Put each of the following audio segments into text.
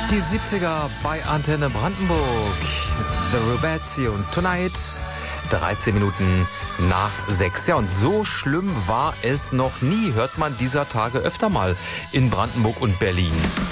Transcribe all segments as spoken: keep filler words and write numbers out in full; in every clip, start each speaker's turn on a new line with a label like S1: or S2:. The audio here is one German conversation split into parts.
S1: Die siebziger bei Antenne Brandenburg. The Rubettes hier und Tonight. dreizehn Minuten nach sechs. Ja, und so schlimm war es noch nie, hört man dieser Tage öfter mal in Brandenburg und Berlin.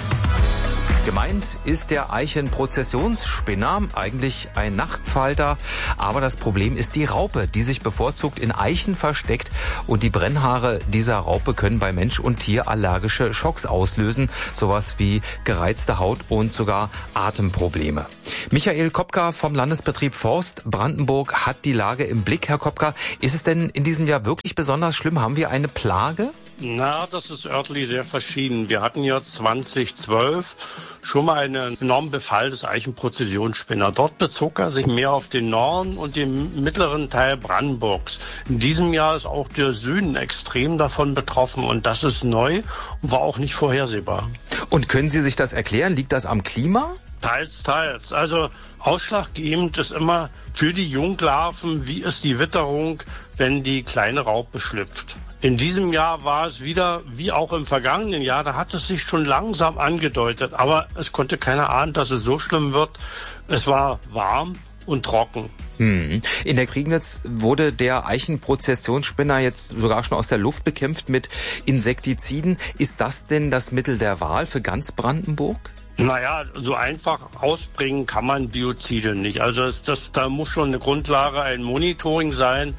S1: Gemeint ist der Eichenprozessionsspinner, eigentlich ein Nachtfalter, aber das Problem ist die Raupe, die sich bevorzugt in Eichen versteckt, und die Brennhaare dieser Raupe können bei Mensch und Tier allergische Schocks auslösen, sowas wie gereizte Haut und sogar Atemprobleme. Michael Kopka vom Landesbetrieb Forst Brandenburg hat die Lage im Blick. Herr Kopka, ist es denn in diesem Jahr wirklich besonders schlimm? Haben wir eine Plage?
S2: Na, das ist örtlich sehr verschieden. Wir hatten ja zweitausendzwölf schon mal einen enormen Befall des Eichenprozessionsspinner. Dort bezog er sich mehr auf den Norden und den mittleren Teil Brandenburgs. In diesem Jahr ist auch der Süden extrem davon betroffen, und das ist neu und war auch nicht vorhersehbar.
S1: Und können Sie sich das erklären? Liegt das am Klima?
S2: Teils, teils. Also ausschlaggebend ist immer für die Junglarven, wie ist die Witterung, wenn die kleine Raupe schlüpft. In diesem Jahr war es wieder, wie auch im vergangenen Jahr, da hat es sich schon langsam angedeutet, aber es konnte keiner ahnen, dass es so schlimm wird. Es war warm und trocken.
S1: Hm. In der Krignitz wurde der Eichenprozessionsspinner jetzt sogar schon aus der Luft bekämpft mit Insektiziden. Ist das denn das Mittel der Wahl für ganz Brandenburg?
S2: Naja, so einfach ausbringen kann man Biozide nicht. Also das, das, da muss schon eine Grundlage, ein Monitoring sein.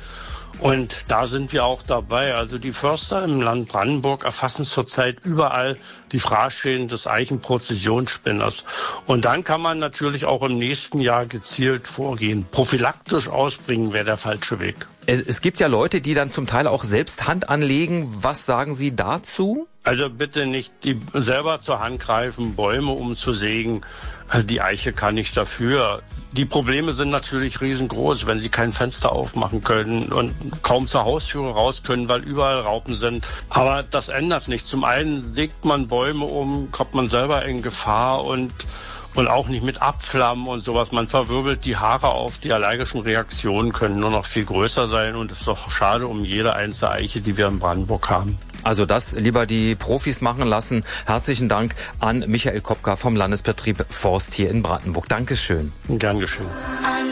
S2: Und da sind wir auch dabei. Also die Förster im Land Brandenburg erfassen zurzeit überall die Fraßschäden des Eichenprozessionsspinners. Und dann kann man natürlich auch im nächsten Jahr gezielt vorgehen. Prophylaktisch ausbringen wäre der falsche Weg.
S1: Es, es gibt ja Leute, die dann zum Teil auch selbst Hand anlegen. Was sagen Sie dazu?
S2: Also bitte nicht die selber zur Hand greifen, Bäume umzusägen. Die Eiche kann nicht dafür. Die Probleme sind natürlich riesengroß, wenn sie kein Fenster aufmachen können und kaum zur Haustüre raus können, weil überall Raupen sind. Aber das ändert nichts. Zum einen sägt man Bäume um, kommt man selber in Gefahr, und Und auch nicht mit Abflammen und sowas. Man verwirbelt die Haare auf. Die allergischen Reaktionen können nur noch viel größer sein. Und es ist doch schade um jede einzelne Eiche, die wir in Brandenburg haben.
S1: Also das lieber die Profis machen lassen. Herzlichen Dank an Michael Kopka vom Landesbetrieb Forst hier in Brandenburg. Dankeschön.
S2: Gern geschehen.